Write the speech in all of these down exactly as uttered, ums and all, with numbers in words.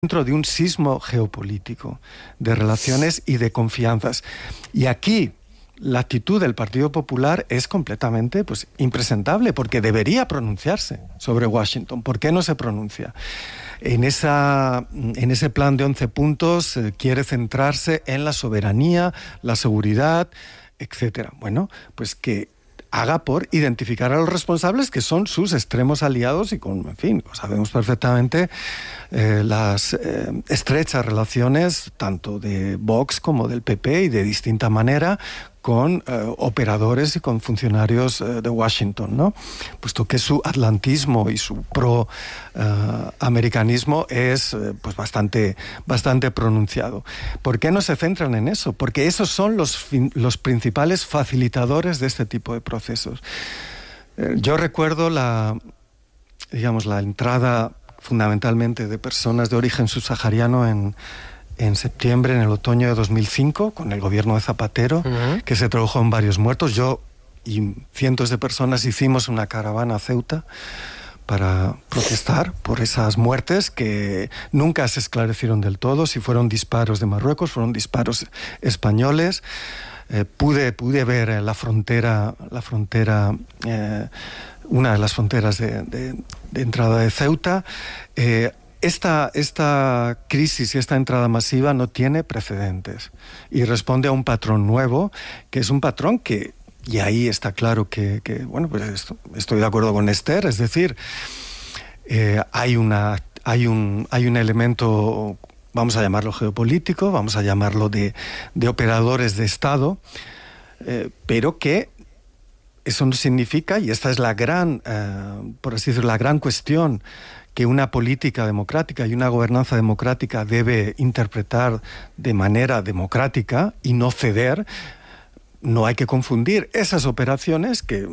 dentro de un sismo geopolítico de relaciones y de confianzas. Y aquí la actitud del Partido Popular es completamente pues, impresentable, porque debería pronunciarse sobre Washington. ¿Por qué no se pronuncia? En, esa, en ese plan de once puntos eh, quiere centrarse en la soberanía, la seguridad, etcétera. Bueno, pues que haga por identificar a los responsables, que son sus extremos aliados y con, en fin, sabemos perfectamente eh, las eh, estrechas relaciones tanto de Vox como del P P y de distinta manera con eh, operadores y con funcionarios eh, de Washington, ¿no? Puesto que su atlantismo y su pro-americanismo eh, es eh, pues bastante, bastante pronunciado. ¿Por qué no se centran en eso? Porque esos son los, fin, los principales facilitadores de este tipo de procesos. Eh, yo recuerdo la, digamos, la entrada fundamentalmente de personas de origen subsahariano en en septiembre, en el otoño de dos mil cinco, con el gobierno de Zapatero, uh-huh. que se tradujo en varios muertos. Yo y cientos de personas hicimos una caravana a Ceuta para protestar por esas muertes que nunca se esclarecieron del todo, si fueron disparos de Marruecos, fueron disparos españoles. Eh, pude, pude ver la frontera, la frontera eh, una de las fronteras de, de, de entrada de Ceuta. Eh, Esta, esta crisis y esta entrada masiva no tiene precedentes y responde a un patrón nuevo, que es un patrón que, y ahí está claro que, que bueno, pues esto, estoy de acuerdo con Esther, es decir, eh, hay, una, hay, un, hay un elemento, vamos a llamarlo geopolítico, vamos a llamarlo de, de operadores de Estado, eh, pero que eso no significa, y esta es la gran, eh, por así decirlo, la gran cuestión, que una política democrática y una gobernanza democrática debe interpretar de manera democrática y no ceder. No hay que confundir esas operaciones que,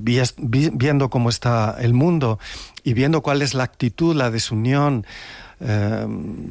viendo cómo está el mundo y viendo cuál es la actitud, la desunión, eh,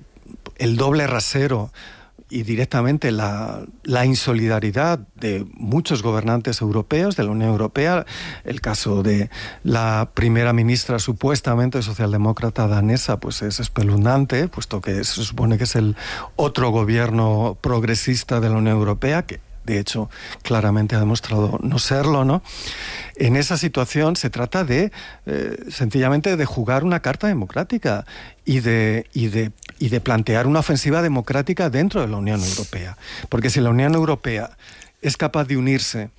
el doble rasero y directamente la, la insolidaridad de muchos gobernantes europeos, de la Unión Europea, el caso de la primera ministra supuestamente socialdemócrata danesa, pues es espeluznante, puesto que se supone que es el otro gobierno progresista de la Unión Europea, que de hecho claramente ha demostrado no serlo, ¿no? En esa situación se trata de, eh, sencillamente, de jugar una carta democrática y de, y de y de plantear una ofensiva democrática dentro de la Unión Europea. Porque si la Unión Europea es capaz de unirse,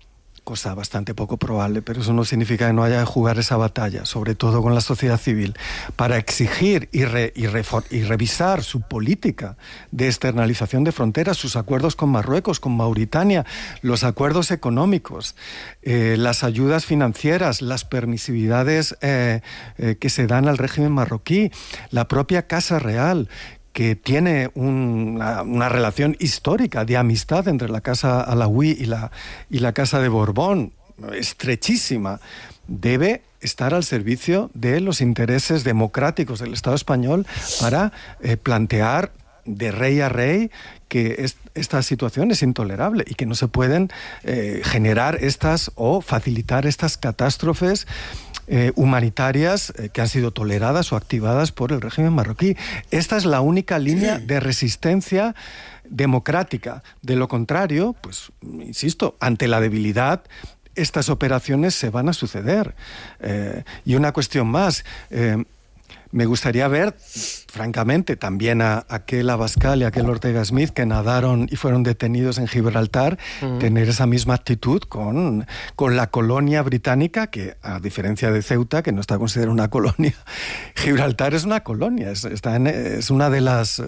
cosa bastante poco probable, pero eso no significa que no haya que jugar esa batalla, sobre todo con la sociedad civil, para exigir y, re, y, refor, y revisar su política de externalización de fronteras, sus acuerdos con Marruecos, con Mauritania, los acuerdos económicos, eh, las ayudas financieras, las permisividades eh, eh, que se dan al régimen marroquí, la propia Casa Real, que tiene un, una, una relación histórica de amistad entre la Casa Alauí y la, y la Casa de Borbón, estrechísima, debe estar al servicio de los intereses democráticos del Estado español para eh, plantear de rey a rey que es, esta situación es intolerable y que no se pueden eh, generar estas o facilitar estas catástrofes Eh, humanitarias eh, que han sido toleradas o activadas por el régimen marroquí. Esta es la única línea de resistencia democrática. De lo contrario, pues, insisto, ante la debilidad, estas operaciones se van a suceder. Eh, y una cuestión más, eh, me gustaría ver, francamente, también a aquel Abascal y a aquel Ortega Smith que nadaron y fueron detenidos en Gibraltar, uh-huh. tener esa misma actitud con, con la colonia británica, que a diferencia de Ceuta, que no está considerada una colonia, Gibraltar es una colonia, es, está en, es una de las,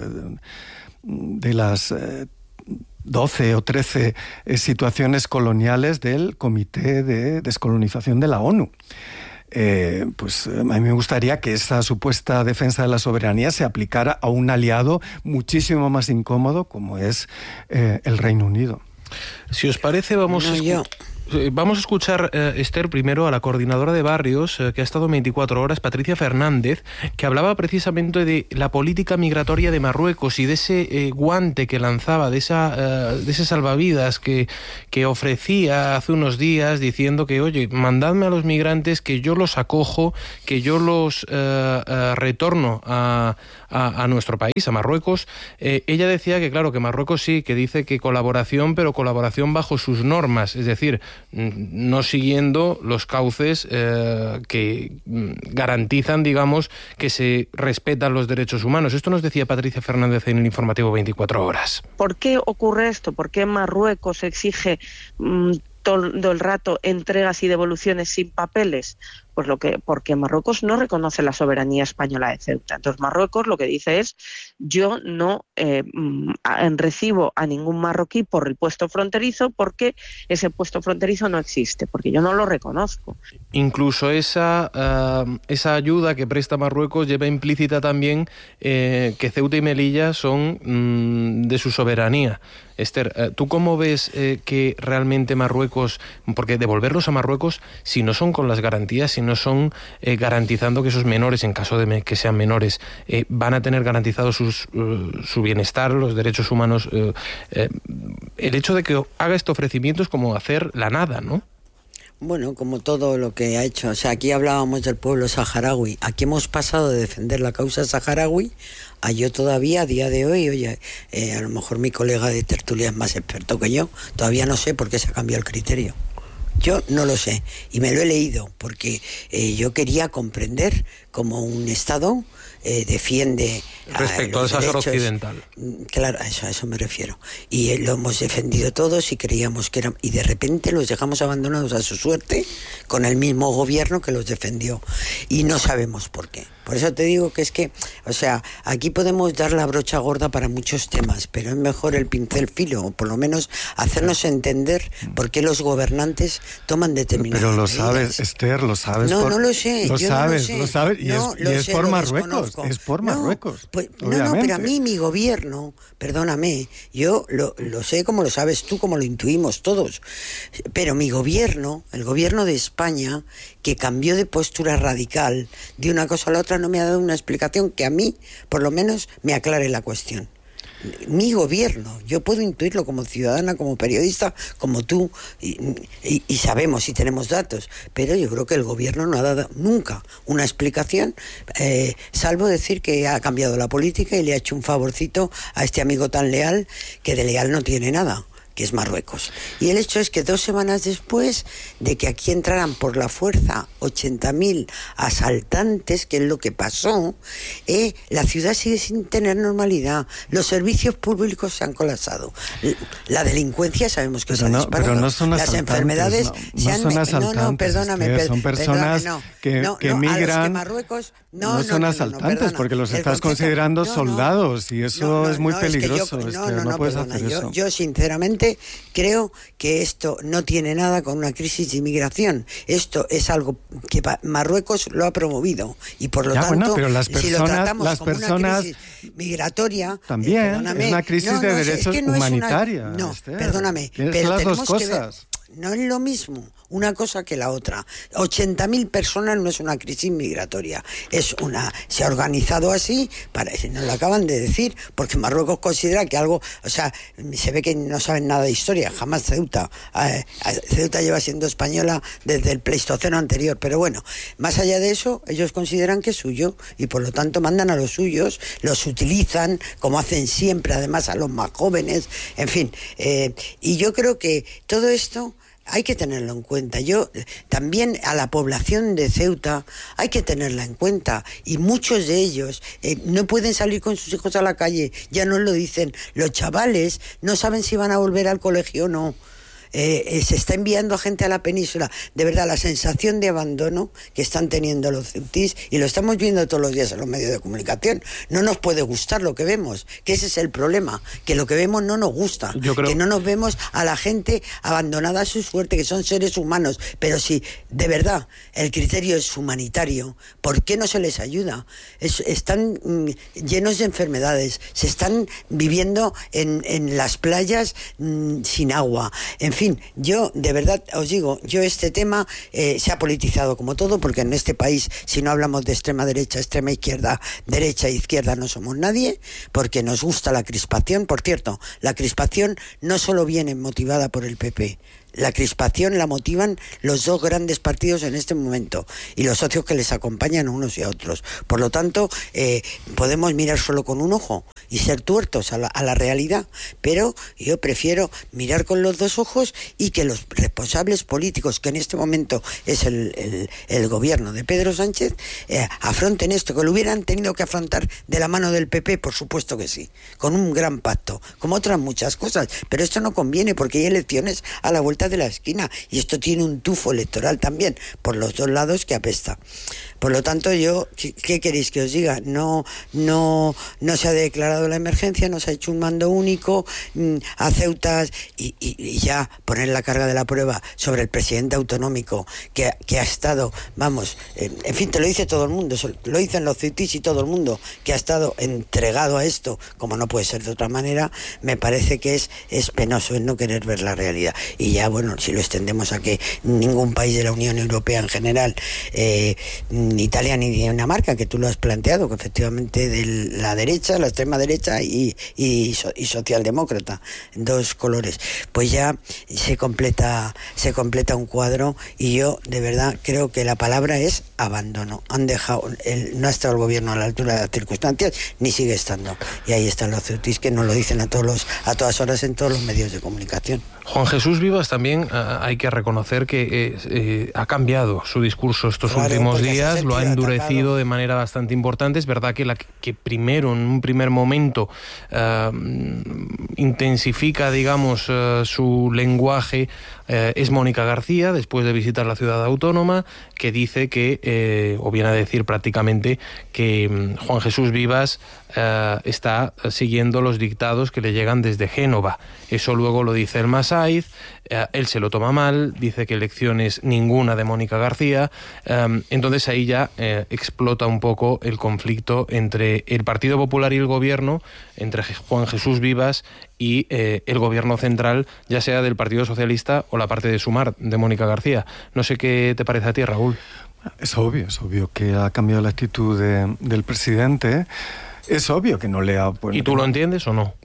de las eh, doce o trece eh, situaciones coloniales del Comité de Descolonización de la ONU. Eh, pues a mí me gustaría que esa supuesta defensa de la soberanía se aplicara a un aliado muchísimo más incómodo como es eh, el Reino Unido. Si os parece, vamos no, a... yo. Vamos a escuchar, eh, Esther, primero a la coordinadora de barrios, eh, que ha estado veinticuatro horas, Patricia Fernández, que hablaba precisamente de la política migratoria de Marruecos y de ese eh, guante que lanzaba, de esa eh, de ese salvavidas que, que ofrecía hace unos días, diciendo que, oye, mandadme a los migrantes, que yo los acojo, que yo los eh, eh, retorno a, a, a nuestro país, a Marruecos. Eh, ella decía que, claro, que Marruecos sí, que dice que colaboración, pero colaboración bajo sus normas, es decir, no siguiendo los cauces eh, que garantizan, digamos, que se respetan los derechos humanos. Esto nos decía Patricia Fernández en el informativo veinticuatro horas. ¿Por qué ocurre esto? ¿Por qué Marruecos exige mmm, todo el rato entregas y devoluciones sin papeles? Pues lo que porque Marruecos no reconoce la soberanía española de Ceuta. Entonces Marruecos lo que dice es: yo no eh, recibo a ningún marroquí por el puesto fronterizo porque ese puesto fronterizo no existe, porque yo no lo reconozco. Incluso esa, uh, esa ayuda que presta Marruecos lleva implícita también eh, que Ceuta y Melilla son mm, de su soberanía. Esther, uh, ¿tú cómo ves eh, que realmente Marruecos, porque devolverlos a Marruecos, si no son con las garantías, si no son eh, garantizando que esos menores, en caso de me, que sean menores, eh, van a tener garantizado sus, uh, su bienestar, los derechos humanos, uh, eh, el hecho de que haga este ofrecimiento es como hacer la nada, ¿no? Bueno, como todo lo que ha hecho. O sea, aquí hablábamos del pueblo saharaui. Aquí hemos pasado de defender la causa saharaui a yo todavía, a día de hoy, oye, eh, a lo mejor mi colega de tertulia es más experto que yo, todavía no sé por qué se ha cambiado el criterio. Yo no lo sé, y me lo he leído, porque eh, yo quería comprender cómo un Estado eh, defiende respecto al Sáhara Occidental. Claro, a eso, a eso me refiero. Y eh, lo hemos defendido todos y creíamos que era... Y de repente los dejamos abandonados a su suerte con el mismo gobierno que los defendió. Y no sabemos por qué. Por eso te digo que es que, o sea, aquí podemos dar la brocha gorda para muchos temas, pero es mejor el pincel filo, o por lo menos hacernos entender por qué los gobernantes toman determinadas Pero lo medidas. sabes, Esther, lo sabes. No, por... no lo sé. Lo yo sabes, no lo, sé. lo sabes, y no, es, y lo es sé, por lo Marruecos, desconozco. es por no, Marruecos. Pues, no, obviamente. no, pero a mí mi gobierno, perdóname, yo lo, lo sé como lo sabes tú, como lo intuimos todos, pero mi gobierno, el gobierno de España, que cambió de postura radical de una cosa a la otra, no me ha dado una explicación que a mí, por lo menos, me aclare la cuestión. Mi gobierno, yo puedo intuirlo como ciudadana, como periodista, como tú, y, y, y sabemos y tenemos datos, pero yo creo que el gobierno no ha dado nunca una explicación, eh, salvo decir que ha cambiado la política y le ha hecho un favorcito a este amigo tan leal, que de leal no tiene nada, que es Marruecos. Y el hecho es que dos semanas después de que aquí entraran por la fuerza ochenta mil asaltantes, que es lo que pasó, eh, la ciudad sigue sin tener normalidad. Los servicios públicos se han colapsado. La delincuencia sabemos que pero se ha no, disparado. Pero no son Las enfermedades no, se no han... son asaltantes, no, no, perdóname. Esther, Per, son personas perdóname, no, que, no, que no, migran... A los que Marruecos... No, no, no son no, asaltantes, no, no, porque los el estás concepto, considerando no, no, soldados, y eso no, no, es muy no, peligroso. Es que yo, Esther, no, no, no, no, puedes perdona, hacer yo, eso. yo sinceramente creo que esto no tiene nada con una crisis de inmigración. Esto es algo que Marruecos lo ha promovido, y por lo ya, tanto, bueno, pero las personas, si lo tratamos las como personas, una crisis migratoria, también eh, es una crisis no, no, de es, derechos es que no humanitaria. Es una, no, Esther, perdóname, tienes pero las tenemos dos que ver. cosas. No es lo mismo una cosa que la otra. ochenta mil personas no es una crisis migratoria, es una, se ha organizado así, para, nos lo acaban de decir, porque Marruecos considera que algo, o sea, se ve que no saben nada de historia, jamás Ceuta. Eh, Ceuta lleva siendo española desde el Pleistoceno anterior, pero bueno, más allá de eso, ellos consideran que es suyo, y por lo tanto mandan a los suyos, los utilizan, como hacen siempre, además a los más jóvenes, en fin, eh, y yo creo que todo esto hay que tenerlo en cuenta. Yo también a la población de Ceuta hay que tenerla en cuenta, y muchos de ellos eh, no pueden salir con sus hijos a la calle, ya nos lo dicen. Los chavales no saben si van a volver al colegio o no. Eh, eh, se está enviando a gente a la península. De verdad, la sensación de abandono que están teniendo los ceutíes, y lo estamos viendo todos los días en los medios de comunicación, no nos puede gustar lo que vemos, que ese es el problema, que lo que vemos no nos gusta. Yo creo... que no nos vemos a la gente abandonada a su suerte, que son seres humanos. Pero si de verdad el criterio es humanitario, ¿por qué no se les ayuda? Es, están mm, llenos de enfermedades, se están viviendo en, en las playas mm, sin agua, en fin. fin, yo de verdad os digo, yo este tema eh, se ha politizado como todo, porque en este país, si no hablamos de extrema derecha, extrema izquierda, derecha e izquierda, no somos nadie, porque nos gusta la crispación. Por cierto, la crispación no solo viene motivada por el P P. La crispación la motivan los dos grandes partidos en este momento y los socios que les acompañan a unos y a otros. Por lo tanto, eh, podemos mirar solo con un ojo y ser tuertos a la, a la realidad, pero yo prefiero mirar con los dos ojos y que los responsables políticos, que en este momento es el, el, el gobierno de Pedro Sánchez, eh, afronten esto, que lo hubieran tenido que afrontar de la mano del P P, por supuesto que sí, con un gran pacto, como otras muchas cosas, pero esto no conviene porque hay elecciones a la vuelta de la esquina y esto tiene un tufo electoral también por los dos lados que apesta. Por lo tanto, yo, ¿qué queréis que os diga? No, no, no se ha declarado la emergencia, no se ha hecho un mando único mmm, a Ceuta y, y, y ya poner la carga de la prueba sobre el presidente autonómico que, que ha estado, vamos, eh, en fin, te lo dice todo el mundo, lo dicen los ceutíes y todo el mundo, que ha estado entregado a esto, como no puede ser de otra manera, me parece que es, es penoso el no querer ver la realidad. Y ya, bueno, si lo extendemos a que ningún país de la Unión Europea en general, eh, ni Italia ni Dinamarca, que tú lo has planteado, que efectivamente de la derecha, la extrema derecha y, y, y socialdemócrata, dos colores, pues ya se completa, se completa un cuadro y yo de verdad creo que la palabra es abandono. Han dejado, el, no ha estado el gobierno a la altura de las circunstancias, ni sigue estando. Y ahí están los ceutíes que nos lo dicen a todos los, a todas horas en todos los medios de comunicación. Juan Jesús Vivas también uh, hay que reconocer que eh, eh, ha cambiado su discurso estos claro, últimos días, lo ha endurecido atacado de manera bastante importante. Es verdad que la que primero, en un primer momento, uh, intensifica, digamos, uh, su lenguaje uh, es Mónica García, después de visitar la ciudad autónoma, que dice que, eh, o viene a decir prácticamente, que um, Juan Jesús Vivas Uh, está siguiendo los dictados que le llegan desde Génova. Eso luego lo dice el Masaiz, uh, él se lo toma mal, dice que elecciones ninguna de Mónica García, um, entonces ahí ya uh, explota un poco el conflicto entre el Partido Popular y el Gobierno, entre Juan Jesús Vivas y eh, el Gobierno central, ya sea del Partido Socialista o la parte de Sumar, de Mónica García. No sé qué te parece a ti, Raúl. Es obvio, es obvio que ha cambiado la actitud de, del presidente. Es obvio que no le ha... Bueno, ¿y tú lo entiendes o no?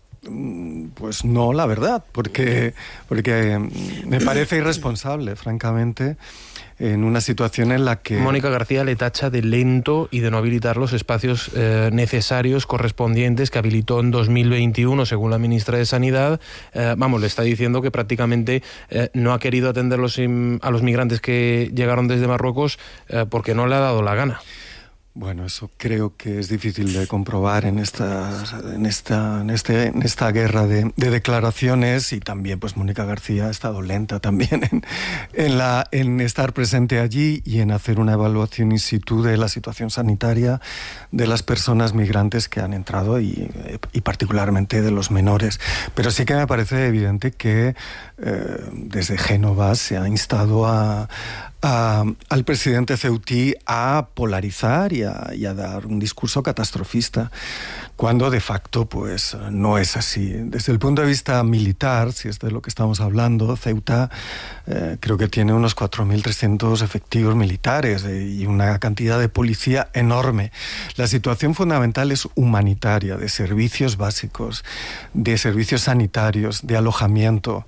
Pues no, la verdad, porque, porque me parece irresponsable, francamente, en una situación en la que... Mónica García le tacha de lento y de no habilitar los espacios eh, necesarios correspondientes que habilitó en dos mil veintiuno, según la ministra de Sanidad. Eh, vamos, le está diciendo que prácticamente eh, no ha querido atender los, a los migrantes que llegaron desde Marruecos eh, porque no le ha dado la gana. Bueno, eso creo que es difícil de comprobar en esta, en esta, en este, en esta guerra de, de declaraciones, y también pues Mónica García ha estado lenta también en, en, la, en estar presente allí y en hacer una evaluación in situ de la situación sanitaria de las personas migrantes que han entrado y, y particularmente de los menores. Pero sí que me parece evidente que eh, desde Génova se ha instado a A, al presidente ceutí a polarizar y a, y a dar un discurso catastrofista, cuando de facto pues no es así. Desde el punto de vista militar, si es de lo que estamos hablando, Ceuta eh, creo que tiene unos cuatro mil trescientos efectivos militares eh, y una cantidad de policía enorme. La situación fundamental es humanitaria, de servicios básicos, de servicios sanitarios, de alojamiento,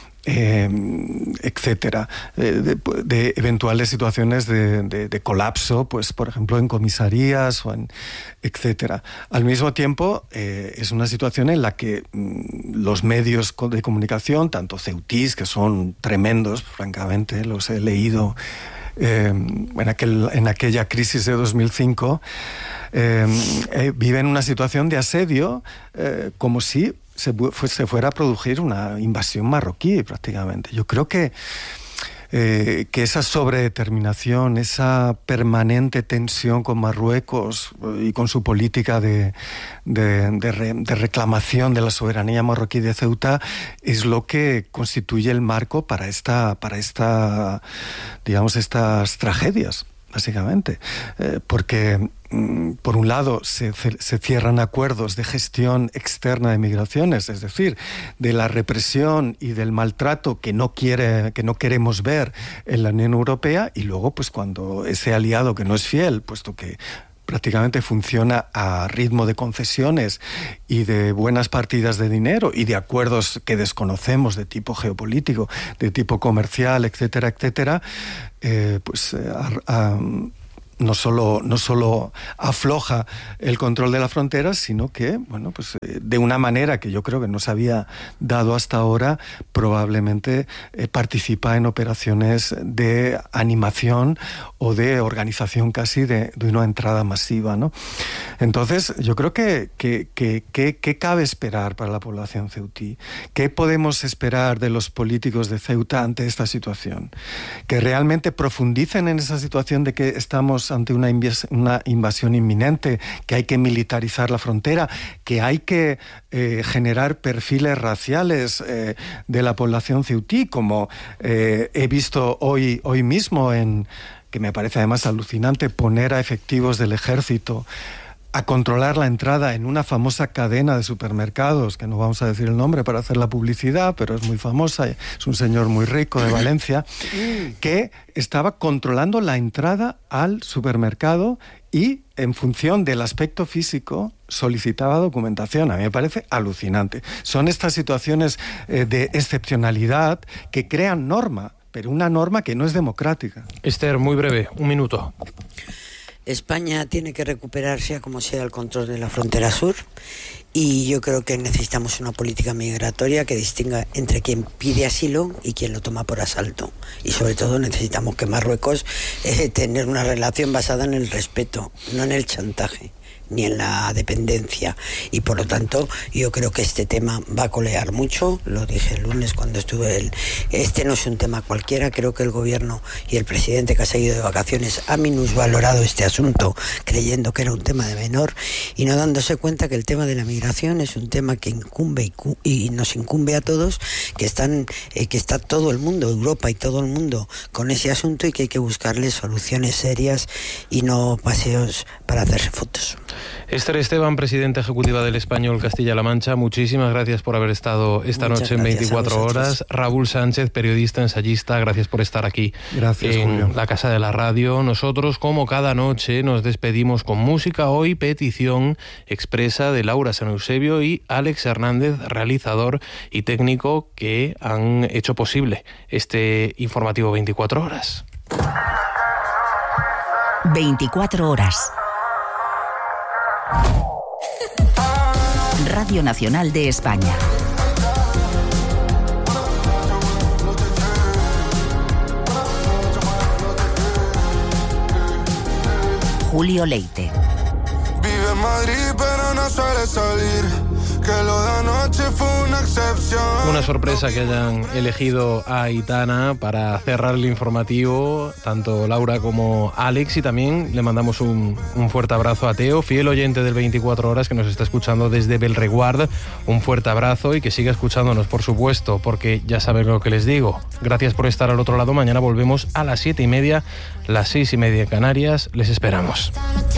Eh, etcétera, eh, de, de eventuales situaciones de, de, de colapso, pues por ejemplo en comisarías o en etcétera. Al mismo tiempo eh, es una situación en la que mm, los medios de comunicación, tanto ceutís, que son tremendos, francamente, los he leído eh, en, aquel, en aquella crisis de dos mil cinco, eh, eh, viven una situación de asedio eh, como si Se, se fuera a producir una invasión marroquí prácticamente. Yo creo que, eh, que esa sobredeterminación, esa permanente tensión con Marruecos y con su política de, de, de, re, de reclamación de la soberanía marroquí de Ceuta es lo que constituye el marco para esta, para esta, digamos, estas tragedias. básicamente, eh, porque mm, por un lado se, se cierran acuerdos de gestión externa de migraciones, es decir, de la represión y del maltrato que no quiere, que no queremos ver en la Unión Europea, y luego pues cuando ese aliado que no es fiel, puesto que prácticamente funciona a ritmo de concesiones y de buenas partidas de dinero y de acuerdos que desconocemos de tipo geopolítico, de tipo comercial, etcétera, etcétera, eh, pues eh, a, a, no solo, no solo afloja el control de la frontera, sino que, bueno, pues eh, de una manera que yo creo que no se había dado hasta ahora, probablemente eh, participa en operaciones de animación o de organización casi de, de una entrada masiva, ¿no? Entonces, yo creo que, que, que, que, que cabe esperar para la población ceutí. ¿Qué podemos esperar de los políticos de Ceuta ante esta situación? Que realmente profundicen en esa situación de que estamos ante una, inves- una invasión inminente, que hay que militarizar la frontera, que hay que eh, generar perfiles raciales eh, de la población ceutí, como eh, he visto hoy, hoy mismo, en, que me parece además alucinante, poner a efectivos del ejército a controlar la entrada en una famosa cadena de supermercados, que no vamos a decir el nombre para hacer la publicidad, pero es muy famosa, es un señor muy rico de Valencia, que estaba controlando la entrada al supermercado y, en función del aspecto físico, solicitaba documentación. A mí me parece alucinante. Son estas situaciones eh, de excepcionalidad que crean norma, pero una norma que no es democrática. Esther, muy breve, un minuto. España tiene que recuperar, sea como sea, el control de la frontera sur, y yo creo que necesitamos una política migratoria que distinga entre quien pide asilo y quien lo toma por asalto. Y sobre todo necesitamos que Marruecos eh, tener una relación basada en el respeto, no en el chantaje ni en la dependencia, y por lo tanto yo creo que este tema va a colear mucho. Lo dije el lunes cuando estuve el, este no es un tema cualquiera. Creo que el gobierno y el presidente, que se ha ido de vacaciones, ha minusvalorado este asunto creyendo que era un tema de menor y no dándose cuenta que el tema de la migración es un tema que incumbe y, cu- y nos incumbe a todos, que están eh, que está todo el mundo, Europa y todo el mundo, con ese asunto, y que hay que buscarle soluciones serias y no paseos para hacerse fotos. Esther Esteban, presidenta ejecutiva del Español Castilla-La Mancha, muchísimas gracias por haber estado esta Muchas noche en veinticuatro horas. Raúl Sánchez, periodista, ensayista, gracias por estar aquí Gracias, en Julio. la Casa de la Radio. Nosotros, como cada noche, nos despedimos con música. Hoy, petición expresa de Laura San Eusebio y Alex Hernández, realizador y técnico, que han hecho posible este informativo veinticuatro horas. veinticuatro horas. Radio Nacional de España. Julio Leite. Vive en Madrid pero no suele salir, que lo de anoche fue una excepción. Una sorpresa que hayan elegido a Aitana para cerrar el informativo, tanto Laura como Alex, y también le mandamos un, un fuerte abrazo a Teo, fiel oyente del veinticuatro horas, que nos está escuchando desde Belreguard. Un fuerte abrazo y que siga escuchándonos, por supuesto, porque ya saben lo que les digo. Gracias por estar al otro lado. Mañana volvemos a las siete y media, las seis y media en Canarias. Les esperamos.